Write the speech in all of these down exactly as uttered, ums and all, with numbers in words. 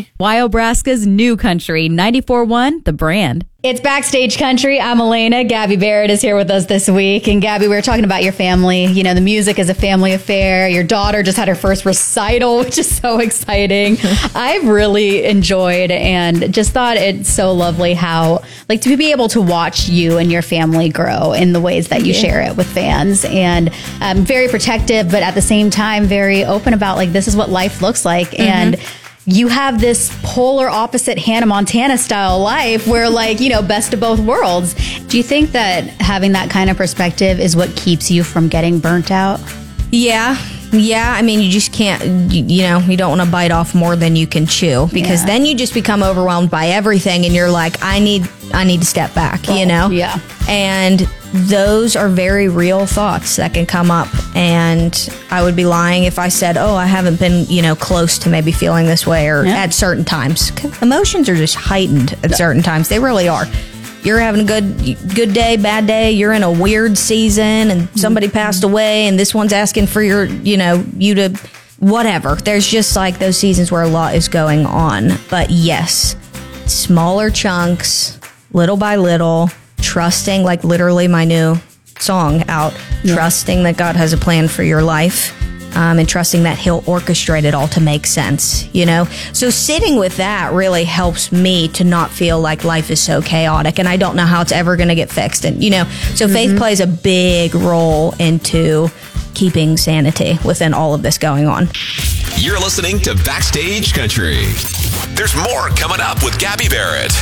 Country. Wyobraska's New Country, ninety-four point one, The Brand. It's Backstage Country. I'm Elena. Gabby Barrett is here with us this week. And Gabby, we were talking about your family. You know, the music is a family affair. Your daughter just had her first recital, which is so exciting. I've really enjoyed and just thought it's so lovely how, like, to be able to watch you and your family grow in the ways that you yeah. share it with fans. And um, very protective, but at the same time, very open about, like, this is what life looks like. Mm-hmm. And you have this polar opposite Hannah Montana style life where, like, you know, best of both worlds. Do you think that having that kind of perspective is what keeps you from getting burnt out? Yeah. Yeah. I mean, you just can't, you, you know, you don't want to bite off more than you can chew because yeah. then you just become overwhelmed by everything and you're like, I need, I need to step back, oh, you know? Yeah. And those are very real thoughts that can come up. And I would be lying if I said, oh, I haven't been, you know, close to maybe feeling this way or yeah. at certain times. Emotions are just heightened at certain times. They really are. You're having a good good day, bad day. You're in a weird season and somebody mm-hmm. passed away and this one's asking for your, you know, you to whatever. There's just like those seasons where a lot is going on. But yes, smaller chunks, little by little, trusting, like literally my new song out, yeah. trusting that God has a plan for your life. Um, and trusting that he'll orchestrate it all to make sense, you know? So sitting with that really helps me to not feel like life is so chaotic and I don't know how it's ever going to get fixed. And, you know, so mm-hmm. faith plays a big role into keeping sanity within all of this going on. You're listening to Backstage Country. There's more coming up with Gabby Barrett.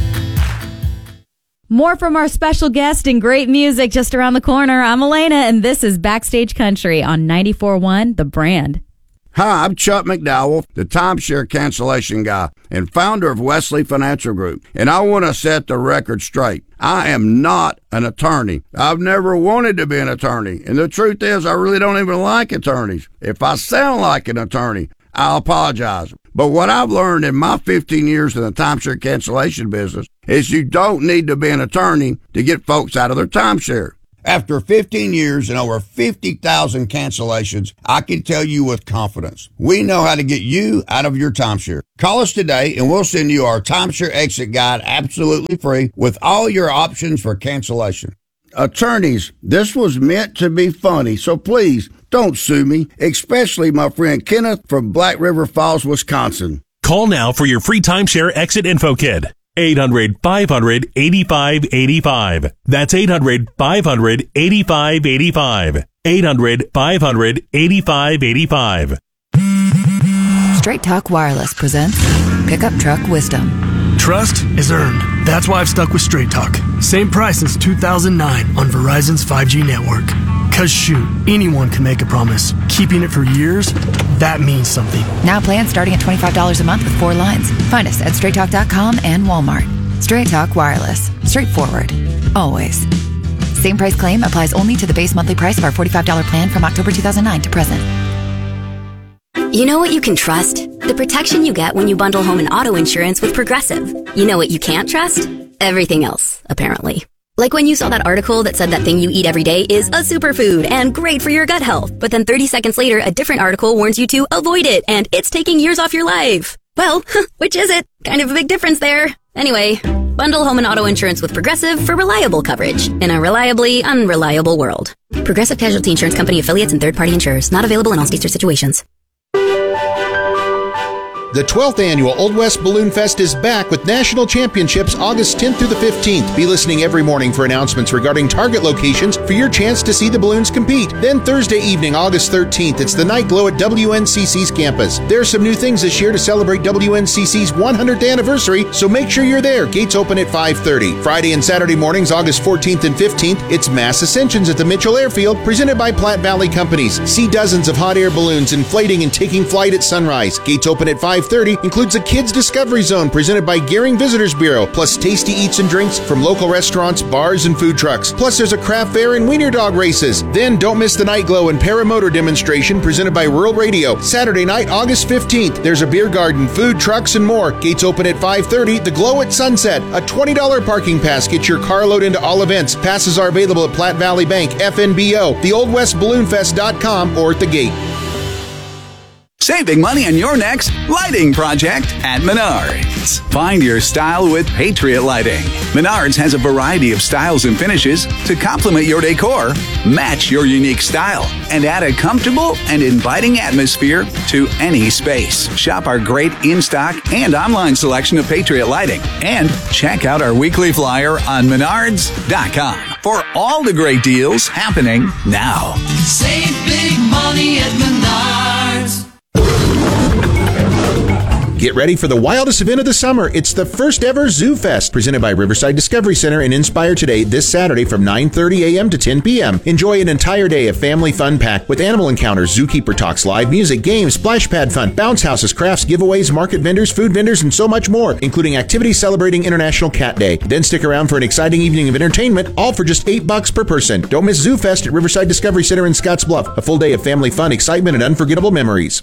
More from our special guest and great music just around the corner. I'm Elena, and this is Backstage Country on ninety-four point one, The Brand. Hi, I'm Chuck McDowell, the timeshare cancellation guy and founder of Wesley Financial Group. And I want to set the record straight. I am not an attorney. I've never wanted to be an attorney. And the truth is, I really don't even like attorneys. If I sound like an attorney, I'll apologize. But what I've learned in my fifteen years in the timeshare cancellation business is you don't need to be an attorney to get folks out of their timeshare. After fifteen years and over fifty thousand cancellations, I can tell you with confidence, we know how to get you out of your timeshare. Call us today and we'll send you our timeshare exit guide absolutely free with all your options for cancellation. Attorneys, this was meant to be funny, so please don't sue me, especially my friend Kenneth from Black River Falls, Wisconsin. Call now for your free timeshare exit info kit. eight hundred, five hundred, eighty-five eighty-five. That's eight hundred, five hundred, eighty-five eighty-five. eight hundred, five hundred, eighty-five eighty-five. Straight Talk Wireless presents Pickup Truck Wisdom. Trust is earned. That's why I've stuck with Straight Talk. Same price since two thousand nine on Verizon's five G network. Cause shoot, anyone can make a promise. Keeping it for years, that means something. Now plans starting at twenty-five dollars a month with four lines. Find us at straight talk dot com and Walmart. Straight Talk Wireless. Straightforward. Always. Same price claim applies only to the base monthly price of our forty-five dollars plan from October two thousand nine to present. You know what you can trust? The protection you get when you bundle home and auto insurance with Progressive. You know what you can't trust? Everything else, apparently. Like when you saw that article that said that thing you eat every day is a superfood and great for your gut health, but then thirty seconds later, a different article warns you to avoid it and it's taking years off your life. Well, which is it? Kind of a big difference there. Anyway, bundle home and auto insurance with Progressive for reliable coverage in a reliably unreliable world. Progressive Casualty Insurance Company affiliates and third-party insurers. Not available in all states or situations. The twelfth Annual Old West Balloon Fest is back with national championships August tenth through the fifteenth. Be listening every morning for announcements regarding target locations for your chance to see the balloons compete. Then Thursday evening, August thirteenth, it's the Night Glow at W N C C's campus. There are some new things this year to celebrate W N C C's one hundredth anniversary, so make sure you're there. Gates open at five thirty. Friday and Saturday mornings, August fourteenth and fifteenth, it's Mass Ascensions at the Mitchell Airfield, presented by Platte Valley Companies. See dozens of hot air balloons inflating and taking flight at sunrise. Gates open at five thirty, includes a Kids Discovery Zone presented by Gearing Visitors Bureau, plus tasty eats and drinks from local restaurants, bars, and food trucks. Plus there's a craft fair and wiener dog races. Then don't miss the Night Glow and Paramotor demonstration presented by Rural Radio. Saturday night, August fifteenth, there's a beer garden, food trucks, and more. Gates open at five thirty. The Glow at Sunset, a twenty dollars parking pass gets your car load into all events. Passes are available at Platte Valley Bank, F N B O, the old west balloon fest dot com, or at the gate. Save big money on your next lighting project at Menards. Find your style with Patriot Lighting. Menards has a variety of styles and finishes to complement your decor, match your unique style, and add a comfortable and inviting atmosphere to any space. Shop our great in-stock and online selection of Patriot Lighting, and check out our weekly flyer on menards dot com for all the great deals happening now. Save big money at Menards. Get ready for the wildest event of the summer. It's the first ever Zoo Fest, presented by Riverside Discovery Center and Inspire Today this Saturday from nine thirty a.m. to ten p.m. Enjoy an entire day of family fun packed with animal encounters, zookeeper talks, live music, games, splash pad fun, bounce houses, crafts, giveaways, market vendors, food vendors, and so much more, including activities celebrating International Cat Day. Then stick around for an exciting evening of entertainment, all for just eight bucks per person. Don't miss Zoo Fest at Riverside Discovery Center in Scottsbluff. A full day of family fun, excitement, and unforgettable memories.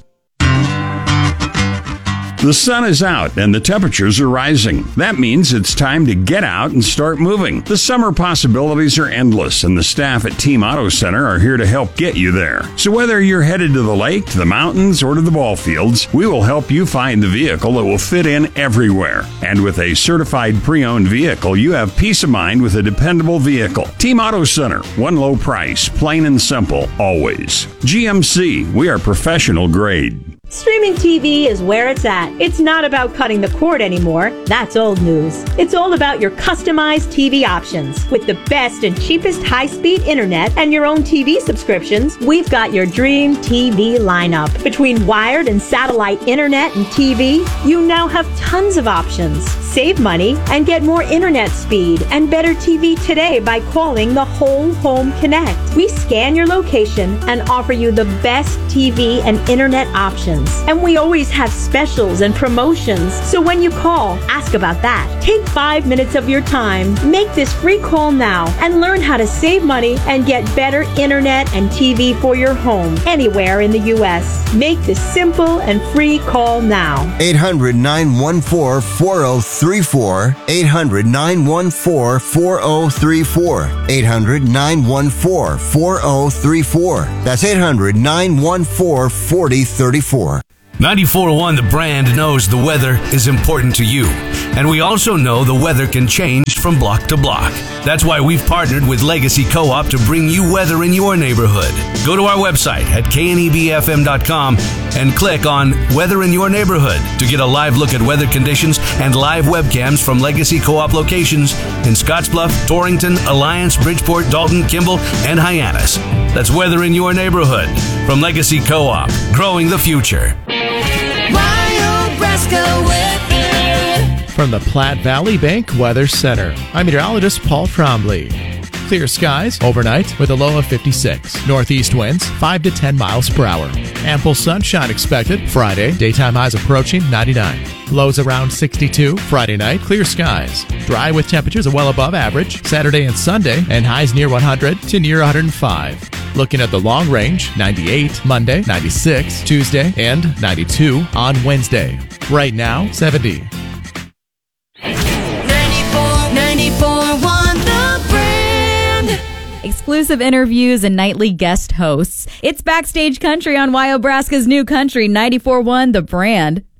The sun is out and the temperatures are rising. That means it's time to get out and start moving. The summer possibilities are endless, and the staff at Team Auto Center are here to help get you there. So whether you're headed to the lake, to the mountains, or to the ball fields, we will help you find the vehicle that will fit in everywhere. And with a certified pre-owned vehicle, you have peace of mind with a dependable vehicle. Team Auto Center, one low price, plain and simple, always. G M C, we are professional grade. Streaming T V is where it's at. It's not about cutting the cord anymore. That's old news. It's all about your customized T V options. With the best and cheapest high-speed internet and your own T V subscriptions, we've got your dream T V lineup. Between wired and satellite internet and T V, you now have tons of options. Save money and get more internet speed and better T V today by calling the Whole Home Connect. We scan your location and offer you the best T V and internet options. And we always have specials and promotions. So when you call, ask about that. Take five minutes of your time. Make this free call now and learn how to save money and get better internet and T V for your home anywhere in the U S. Make this simple and free call now. eight hundred, nine one four, four oh three four. eight hundred, nine one four, four oh three four. eight hundred, nine one four, four oh three four. That's eight hundred, nine one four, four oh three four. ninety-four point one The Brand knows the weather is important to you. And we also know the weather can change from block to block. That's why we've partnered with Legacy Co-op to bring you weather in your neighborhood. Go to our website at K N E B F M dot com and click on Weather in Your Neighborhood to get a live look at weather conditions and live webcams from Legacy Co-op locations in Scottsbluff, Torrington, Alliance, Bridgeport, Dalton, Kimball, and Hyannis. That's Weather in Your Neighborhood from Legacy Co-op, growing the future. From the Platte Valley Bank Weather Center, I'm meteorologist Paul Trombley. Clear skies overnight with a low of fifty-six. Northeast winds five to ten miles per hour. Ample sunshine expected Friday. Daytime highs approaching ninety-nine. Lows around sixty-two. Friday night, clear skies. Dry with temperatures well above average. Saturday and Sunday, and highs near one hundred to near one hundred five. Looking at the long range, ninety-eight Monday, ninety-six Tuesday, and ninety-two on Wednesday. Right now, seventy. ninety-four point one The Brand. Exclusive interviews and nightly guest hosts. It's Backstage Country on Wyobraska's new country, ninety-four point one The Brand.